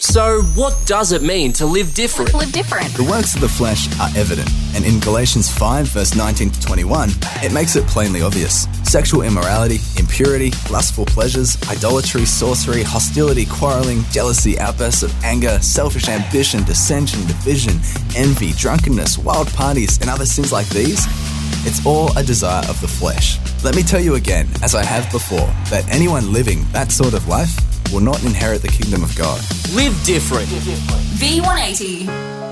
So, what does it mean to live different? Live different. The works of the flesh are evident, and in Galatians 5 verse 19 to 21, it makes it plainly obvious. Sexual immorality, impurity, lustful pleasures, idolatry, sorcery, hostility, quarreling, jealousy, outbursts of anger, selfish ambition, dissension, division, envy, drunkenness, wild parties, and other sins like these, it's all a desire of the flesh. Let me tell you again, as I have before, that anyone living that sort of life will not inherit the kingdom of God. Live different. V180.